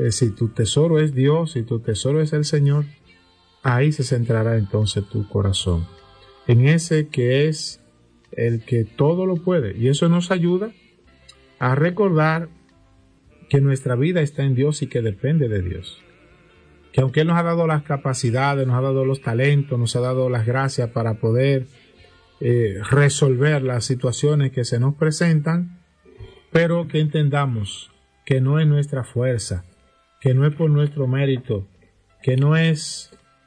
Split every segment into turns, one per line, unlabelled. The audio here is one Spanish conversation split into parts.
si tu tesoro es Dios, si tu tesoro es el Señor, ahí se centrará entonces tu corazón, en ese que es el que todo lo puede. Y eso nos ayuda a recordar que nuestra vida está en Dios y que depende de Dios. Que aunque Él nos ha dado las capacidades, nos ha dado los talentos, nos ha dado las gracias para poder resolver las situaciones que se nos presentan, pero que entendamos que no es nuestra fuerza, que no es por nuestro mérito, que no es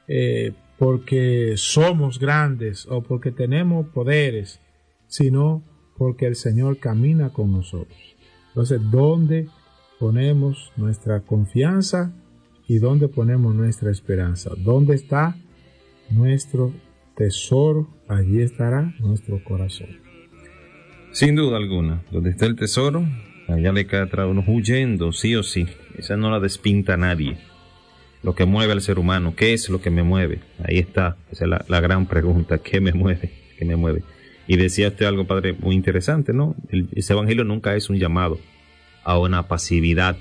porque somos grandes o porque tenemos poderes, sino porque el Señor camina con nosotros. Entonces, ¿dónde ponemos nuestra confianza y dónde ponemos nuestra esperanza? ¿Dónde está nuestro tesoro? Allí estará nuestro corazón.
Sin duda alguna, donde está el tesoro, allá le cae atrás uno huyendo, sí o sí. Esa no la despinta nadie. Lo que mueve al ser humano, ¿qué es lo que me mueve? Ahí está, esa es la gran pregunta, ¿qué me mueve? ¿Qué me mueve? Y decía usted algo, padre, muy interesante, ¿no? Ese evangelio nunca es un llamado a una pasividad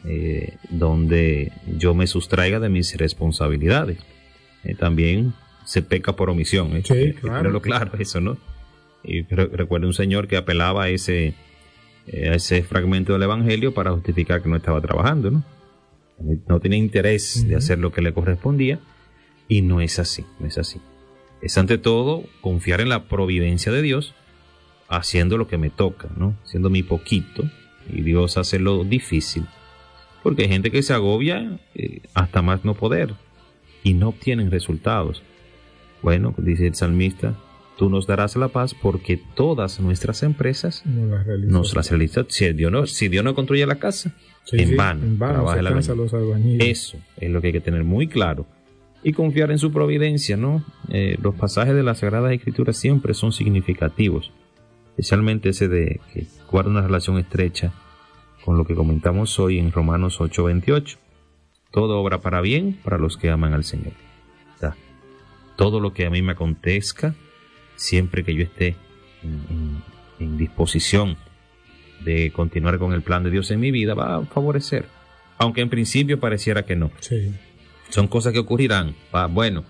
donde yo me sustraiga de mis responsabilidades. También se peca por omisión.
Sí, claro.
Claro, eso, ¿no? Y recuerdo un señor que apelaba a ese fragmento del evangelio para justificar que no estaba trabajando, ¿no? No tenía interés de hacer lo que le correspondía, y no es así, no es así. Es ante todo confiar en la providencia de Dios, haciendo lo que me toca, ¿no? Haciendo mi poquito, y Dios hace lo difícil. Porque hay gente que se agobia hasta más no poder y no obtienen resultados. Bueno, dice el salmista, tú nos darás la paz porque todas nuestras empresas nos las realizan. Si Dios no construye la casa, en vano trabaja el albañil. Eso es lo que hay que tener muy claro. Y confiar en su providencia, ¿no? Los pasajes de las Sagradas Escrituras siempre son significativos, especialmente ese de que guarda una relación estrecha con lo que comentamos hoy en Romanos 8:28. Todo obra para bien para los que aman al Señor. Todo lo que a mí me acontezca, siempre que yo esté en disposición de continuar con el plan de Dios en mi vida, va a favorecer, aunque en principio pareciera que no.
Sí.
Son cosas que ocurrirán. Bueno,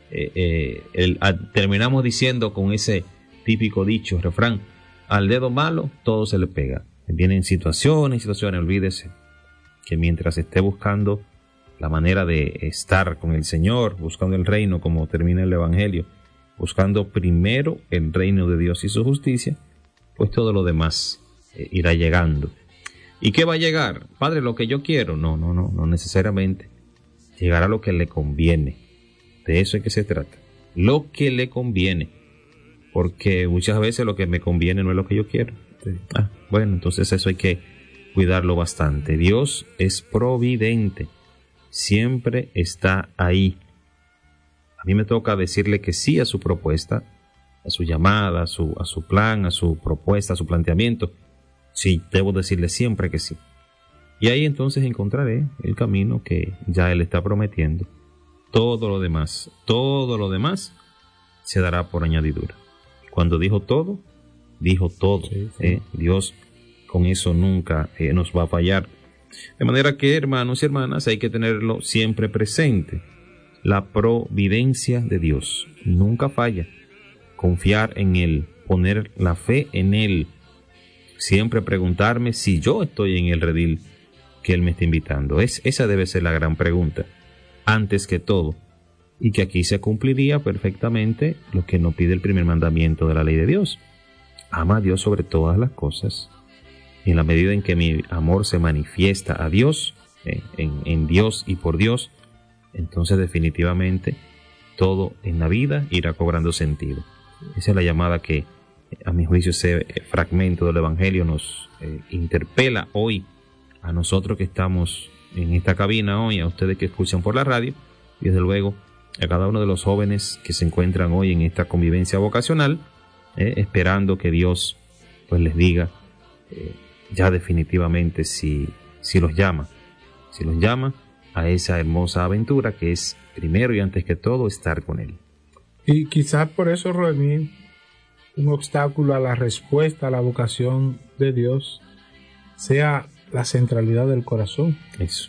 terminamos diciendo con ese típico dicho, refrán, al dedo malo todo se le pega. Vienen situaciones, olvídese que mientras esté buscando la manera de estar con el Señor, buscando el reino, como termina el Evangelio, buscando primero el reino de Dios y su justicia, pues todo lo demás irá llegando. ¿Y qué va a llegar? Padre, lo que yo quiero. No necesariamente. Llegará lo que le conviene. De eso es que se trata. Lo que le conviene. Porque muchas veces lo que me conviene no es lo que yo quiero. Sí. Bueno, entonces eso hay que cuidarlo bastante. Dios es providente. Siempre está ahí. A mí me toca decirle que sí a su propuesta, a su llamada, a su plan, a su propuesta, a su planteamiento. Sí, debo decirle siempre que sí. Y ahí entonces encontraré el camino que ya Él está prometiendo. Todo lo demás se dará por añadidura. Cuando dijo todo, dijo todo. Sí. Dios con eso nunca nos va a fallar. De manera que, hermanos y hermanas, hay que tenerlo siempre presente. La providencia de Dios nunca falla. Confiar en Él, poner la fe en Él. Siempre preguntarme si yo estoy en el redil que Él me está invitando. Esa debe ser la gran pregunta, antes que todo. Y que aquí se cumpliría perfectamente lo que nos pide el primer mandamiento de la ley de Dios. Ama a Dios sobre todas las cosas. Y en la medida en que mi amor se manifiesta a Dios, en Dios y por Dios, entonces definitivamente todo en la vida irá cobrando sentido. Esa es la llamada que, a mi juicio, ese fragmento del Evangelio nos interpela hoy, a nosotros que estamos en esta cabina hoy, a ustedes que escuchan por la radio, y desde luego a cada uno de los jóvenes que se encuentran hoy en esta convivencia vocacional, esperando que Dios pues les diga ya definitivamente si los llama a esa hermosa aventura que es primero y antes que todo estar con Él.
Y quizás por eso, Roemí, un obstáculo a la respuesta a la vocación de Dios sea la centralidad del corazón.
Eso.